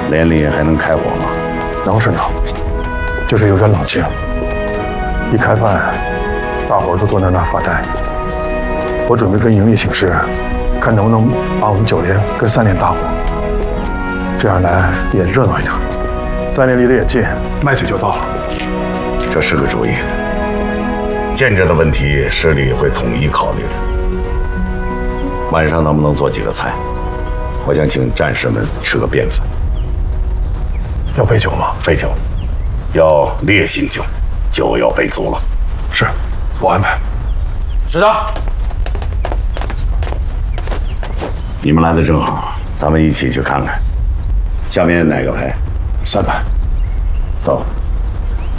连里还能开火吗？ 能是能，就是有点冷清。一开饭，大伙儿都坐在那儿发呆。我准备跟营里请示，看能不能把我们9连跟3连搭伙，这样来也热闹一点。3连离得也近，迈腿就到了。 这是个主意。建制的问题，市里会统一考虑的。晚上能不能做几个菜？我想请战士们吃个便饭。 要备酒吗？ 备酒，要烈性酒，酒要备足了。 是，我安排。 师长， 你们来的正好，咱们一起去看看。下面哪个排？ 3排。 走。